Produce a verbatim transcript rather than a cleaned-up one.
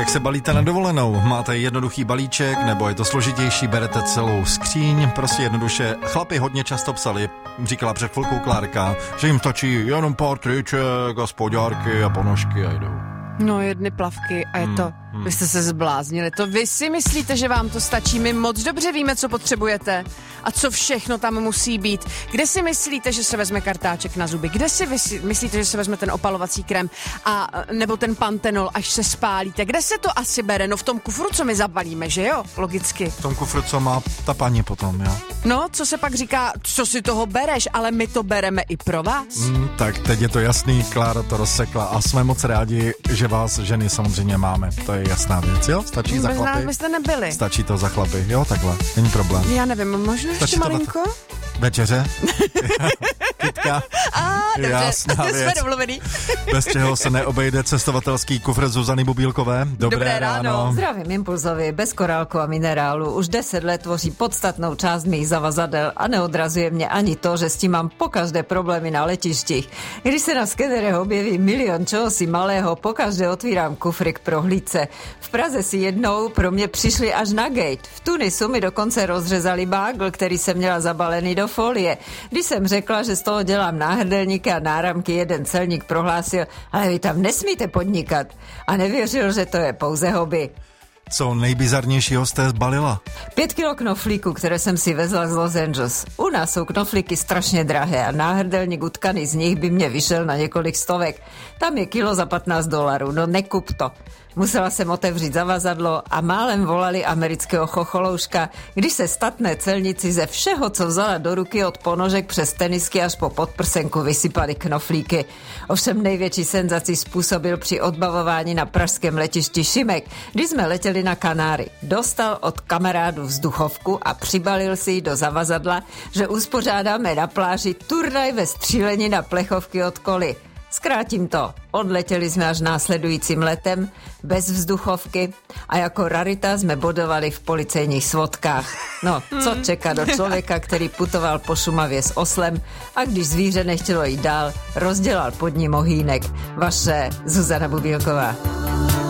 Jak se balíte na dovolenou? Máte jednoduchý balíček, nebo je to složitější, berete celou skříň? Prostě jednoduše, chlapi hodně často psali, říkala před chvilkou Klárka, že jim stačí jenom pár triček a spodňárky a ponožky a jdou. No, jedny plavky a je to, hmm, hmm. Vy jste se zbláznili, to vy si myslíte, že vám to stačí, my moc dobře víme, co potřebujete a co všechno tam musí být. Kde si myslíte, že se vezme kartáček na zuby, kde si vy myslíte, že se vezme ten opalovací krém a nebo ten pantenol, až se spálíte, kde se to asi bere? No v tom kufru, co my zabalíme, že jo, logicky. V tom kufru, co má ta paní potom, jo. No, co se pak říká, co si toho bereš, ale my to bereme i pro vás. Mm, tak teď je to jasný, Klára to rozsekla a jsme moc rádi, že vás ženy samozřejmě máme. To je jasná věc, jo? Stačí Bez za chlapy? nás byste nebyli. Stačí to za chlapy, jo, takhle, není problém. Já nevím, možná ještě malinko? Večeře? Kytka? A, dobře, jasná jsme věc. domluvený. Bez čeho se neobejde cestovatelský kufr Zuzany Bubílkové. Dobré, Dobré ráno. ráno. Zdravím Impulzovi, bez korálku a minerálu. Už deset let tvoří podstatnou část mých zavazadel a neodrazuje mě ani to, že s tím mám pokaždé problémy na letištích. Když se na skenerech objeví milion čohosi malého, pokaždé otvírám kufry k prohlídce. V Praze si jednou pro mě přišli až na gate. V Tunisu mi dokonce rozřezali bágl, který jsem měla zabalený do folie. Když jsem řekla, že z toho dělám náhrdelníky a náramky, jeden celník prohlásil, ale vy tam nesmíte podnikat. A nevěřil, že to je pouze hobby. Co nejbizarnějšího jste zbalila? Pět kilo knoflíku, které jsem si vezla z Los Angeles. U nás jsou knoflíky strašně drahé a náhrdelník utkaný z nich by mě vyšel na několik stovek. Tam je kilo za patnáct dolarů, no nekup to. Musela jsem otevřít zavazadlo a málem volali amerického chocholouška, když se statné celníci ze všeho, co vzala do ruky od ponožek přes tenisky až po podprsenku vysypali knoflíky. Ovšem největší senzaci způsobil při odbavování na pražském letišti Šimek, když jsme letěli na Kanáry. Dostal od kamarádu vzduchovku a přibalil si ji do zavazadla, že uspořádáme na pláži turnaj ve střílení na plechovky od koly. Zkrátím to, odletěli jsme až následujícím letem, bez vzduchovky a jako rarita jsme bodovali v policejních svodkách. No, co čeká do člověka, který putoval po Šumavě s oslem a když zvíře nechtělo jít dál, rozdělal pod ním ohýnek. Vaše Zuzana Bubílková.